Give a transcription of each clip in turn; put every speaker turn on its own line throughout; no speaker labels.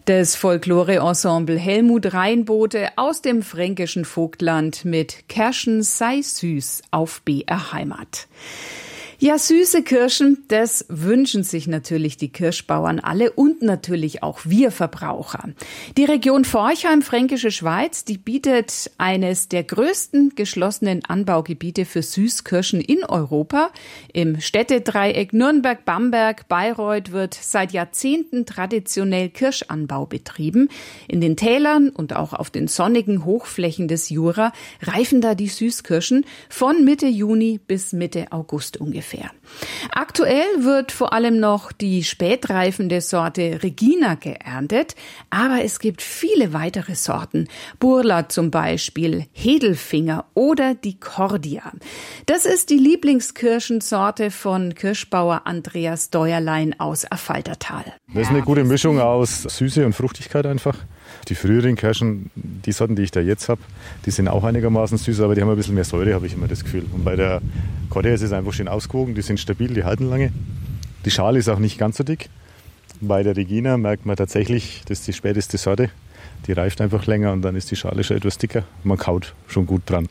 Das Folklore-Ensemble Helmut Reinbote aus dem fränkischen Vogtland mit Kerschen sei süß auf BR Heimat. Ja, süße Kirschen, das wünschen sich natürlich die Kirschbauern alle und natürlich auch wir Verbraucher. Die Region Forchheim, Fränkische Schweiz, die bietet eines der größten geschlossenen Anbaugebiete für Süßkirschen in Europa. Im Städtedreieck Nürnberg, Bamberg, Bayreuth wird seit Jahrzehnten traditionell Kirschanbau betrieben. In den Tälern und auch auf den sonnigen Hochflächen des Jura reifen da die Süßkirschen von Mitte Juni bis Mitte August ungefähr. Aktuell wird vor allem noch die spätreifende Sorte Regina geerntet, aber es gibt viele weitere Sorten. Burla zum Beispiel, Hedelfinger oder die Cordia. Das ist die Lieblingskirschensorte von Kirschbauer Andreas Deuerlein aus Affaltertal.
Das ist eine gute Mischung aus Süße und Fruchtigkeit einfach. Die früheren Kirschen, die Sorten, die ich da jetzt habe, die sind auch einigermaßen süß, aber die haben ein bisschen mehr Säure, habe ich immer das Gefühl. Und bei der Cordia ist es einfach schön ausgewogen, die sind stabil, die halten lange. Die Schale ist auch nicht ganz so dick. Bei der Regina merkt man tatsächlich, das ist die späteste Sorte. Die reift einfach länger und dann ist die Schale schon etwas dicker. Man kaut schon gut dran.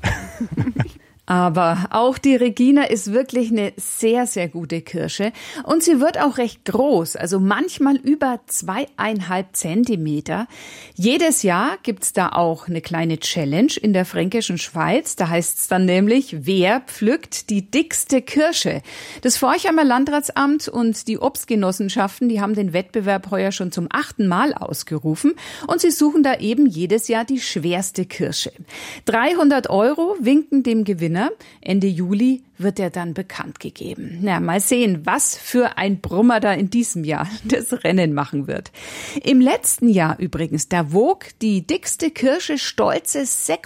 Aber auch die Regina ist wirklich eine sehr, sehr gute Kirsche. Und sie wird auch recht groß, also manchmal über 2,5 Zentimeter. Jedes Jahr gibt's da auch eine kleine Challenge in der Fränkischen Schweiz. Da heißt's dann nämlich, wer pflückt die dickste Kirsche? Das Forchheimer Landratsamt und die Obstgenossenschaften, die haben den Wettbewerb heuer schon zum 8. Mal ausgerufen. Und sie suchen da eben jedes Jahr die schwerste Kirsche. 300 € winken dem Gewinner. Ende Juli wird er dann bekannt gegeben. Na, mal sehen, was für ein Brummer da in diesem Jahr das Rennen machen wird. Im letzten Jahr übrigens, da wog die dickste Kirsche stolze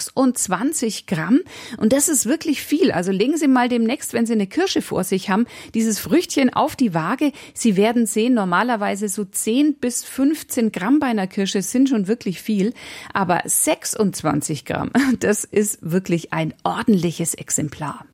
26 Gramm. Und das ist wirklich viel. Also legen Sie mal demnächst, wenn Sie eine Kirsche vor sich haben, dieses Früchtchen auf die Waage. Sie werden sehen, normalerweise so 10 bis 15 Gramm bei einer Kirsche sind schon wirklich viel. Aber 26 Gramm, das ist wirklich ein ordentliches Exemplar.